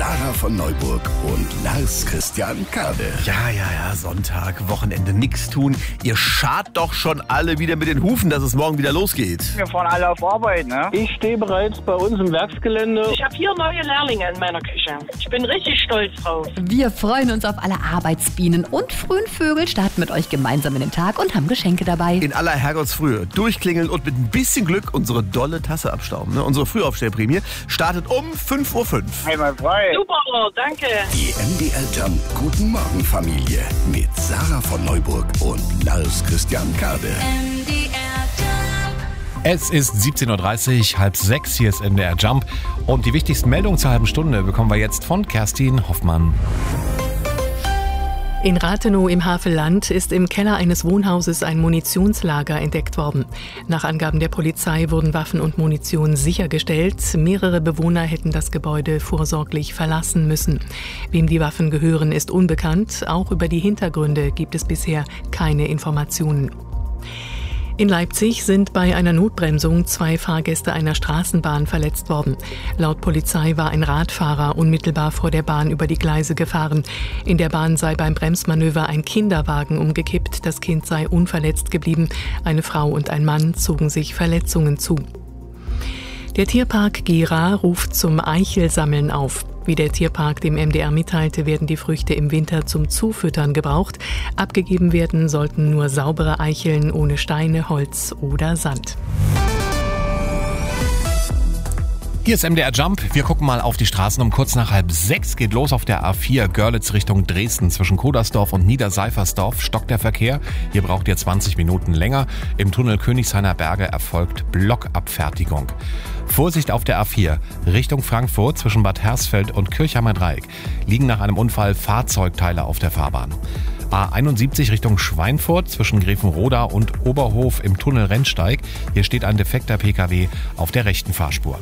Sarah von Neuburg und Lars Christian Kade. Ja, Sonntag, Wochenende, nix tun. Ihr scharrt doch schon alle wieder mit den Hufen, dass es morgen wieder losgeht. Wir fahren alle auf Arbeit, ne? Ich stehe bereits bei uns im Werksgelände. Ich habe 4 neue Lehrlinge in meiner Küche. Ich bin richtig stolz drauf. Wir freuen uns auf alle Arbeitsbienen und frühen Vögel, starten mit euch gemeinsam in den Tag und haben Geschenke dabei. In aller Herrgottsfrühe durchklingeln und mit ein bisschen Glück unsere dolle Tasse abstauben. Ne? Unsere Frühaufstellprämie startet um 5:05 Uhr. Einmal frei. Super, danke. Die MDR Jump Guten Morgen Familie mit Sarah von Neuburg und Lars Christian Kade. Es ist 17.30 Uhr, 5:30, hier ist MDR Jump. Und die wichtigsten Meldungen zur halben Stunde bekommen wir jetzt von Kerstin Hoffmann. In Rathenow im Havelland ist im Keller eines Wohnhauses ein Munitionslager entdeckt worden. Nach Angaben der Polizei wurden Waffen und Munition sichergestellt. Mehrere Bewohner hätten das Gebäude vorsorglich verlassen müssen. Wem die Waffen gehören, ist unbekannt. Auch über die Hintergründe gibt es bisher keine Informationen. In Leipzig sind bei einer Notbremsung 2 Fahrgäste einer Straßenbahn verletzt worden. Laut Polizei war ein Radfahrer unmittelbar vor der Bahn über die Gleise gefahren. In der Bahn sei beim Bremsmanöver ein Kinderwagen umgekippt. Das Kind sei unverletzt geblieben. Eine Frau und ein Mann zogen sich Verletzungen zu. Der Tierpark Gera ruft zum Eichelsammeln auf. Wie der Tierpark dem MDR mitteilte, werden die Früchte im Winter zum Zufüttern gebraucht. Abgegeben werden sollten nur saubere Eicheln ohne Steine, Holz oder Sand. Hier ist MDR Jump. Wir gucken mal auf die Straßen. Um kurz nach 5:30 geht los auf der A4 Görlitz Richtung Dresden. Zwischen Kodersdorf und Niederseifersdorf stockt der Verkehr. Hier braucht ihr 20 Minuten länger. Im Tunnel Königshainer Berge erfolgt Blockabfertigung. Vorsicht auf der A4 Richtung Frankfurt zwischen Bad Hersfeld und Kirchheimer Dreieck liegen nach einem Unfall Fahrzeugteile auf der Fahrbahn. A71 Richtung Schweinfurt zwischen Grevenroda und Oberhof im Tunnel Rennsteig. Hier steht ein defekter PKW auf der rechten Fahrspur.